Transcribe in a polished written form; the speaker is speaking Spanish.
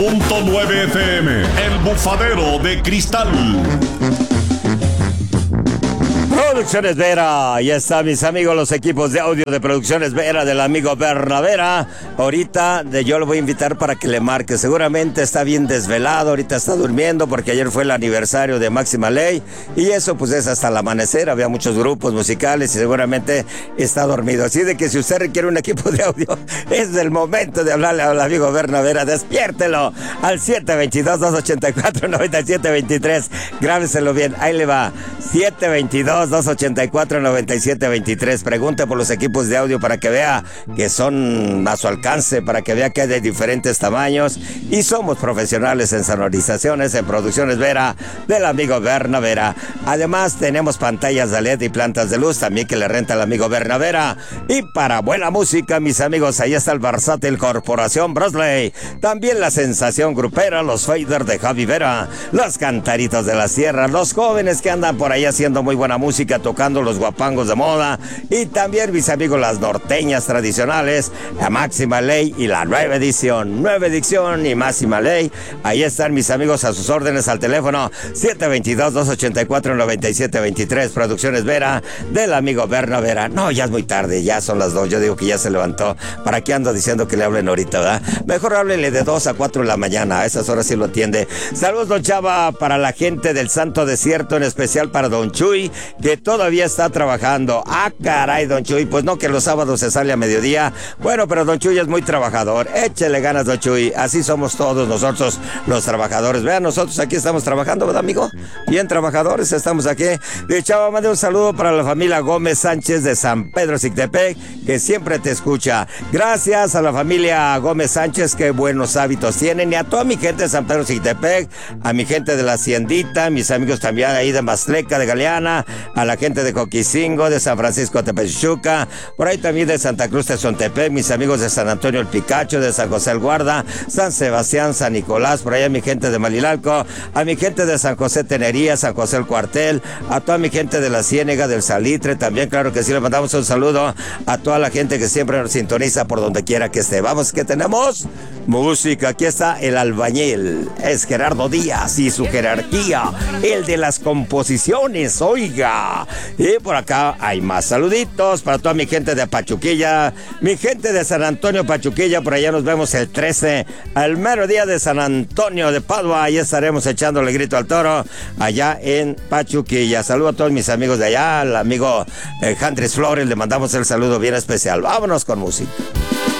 100.9 FM, El Bufadero de Cristal. Producciones Vera, ya están mis amigos, los equipos de audio de Producciones Vera del amigo Bernavera. Ahorita yo lo voy a invitar para que le marque, seguramente está bien desvelado, ahorita está durmiendo porque ayer fue el aniversario de Máxima Ley y eso pues es hasta el amanecer, había muchos grupos musicales y seguramente está dormido. Así de que si usted requiere un equipo de audio, es el momento de hablarle al amigo Bernavera, despiértelo al 722-284-9723, grábeselo bien, ahí le va, 722-284-9723. Pregunte por los equipos de audio para que vea que son a su alcance, para que vea que hay de diferentes tamaños y somos profesionales en sonorizaciones, en Producciones Vera del amigo Bernavera. Además tenemos pantallas de LED y plantas de luz también que le renta el amigo Bernavera. Y para buena música, mis amigos, ahí está el versátil Corporación Brosley, también la sensación grupera, los Fader de Javi Vera, los Cantaritos de la Sierra, los jóvenes que andan por ahí haciendo muy buena música, tocando los guapangos de moda, y también mis amigos las norteñas tradicionales, la Máxima Ley y la nueva edición y Máxima Ley. Ahí están mis amigos a sus órdenes al teléfono 722-284-9723, Producciones Vera del amigo Bernavera. No, ya es muy tarde, ya son las 2, yo digo que ya se levantó. ¿Para qué ando diciendo que le hablen ahorita, verdad? Mejor háblele de 2 a 4 de la mañana, a esas horas sí lo atiende. Saludos, don Chava, para la gente del Santo Desierto, en especial para don Chuy, que todavía está trabajando. Ah, caray, don Chuy, pues no que los sábados se sale a mediodía. Bueno, pero don Chuy es muy trabajador. Échele ganas, don Chuy. Así somos todos nosotros los trabajadores. Vean, nosotros aquí estamos trabajando, ¿verdad, amigo? Bien trabajadores, estamos aquí. De Chava, mande un saludo para la familia Gómez Sánchez de San Pedro Sictepec, que siempre te escucha. Gracias a la familia Gómez Sánchez, qué buenos hábitos tienen. Y a toda mi gente de San Pedro Sictepec, a mi gente de la Haciendita, mis amigos también ahí de Maztleca, de Galeana, a la gente de Coquicingo, de San Francisco de Tepechuca, por ahí también de Santa Cruz de Xontepec, mis amigos de San Antonio el Picacho, de San José el Guarda, San Sebastián, San Nicolás, por ahí a mi gente de Malilalco, a mi gente de San José Tenería, San José el Cuartel, a toda mi gente de la Ciénega, del Salitre, también claro que sí, le mandamos un saludo a toda la gente que siempre nos sintoniza por donde quiera que esté. Vamos, que tenemos música, aquí está el albañil, es Gerardo Díaz y su jerarquía, el de las composiciones, oiga. Y por acá hay más saluditos para toda mi gente de Pachuquilla, mi gente de San Antonio Pachuquilla, por allá nos vemos el 13, al mero día de San Antonio de Padua, ahí estaremos echándole grito al toro, allá en Pachuquilla. Saludo a todos mis amigos de allá, al amigo Jandres Flores, le mandamos el saludo bien especial. Vámonos con música.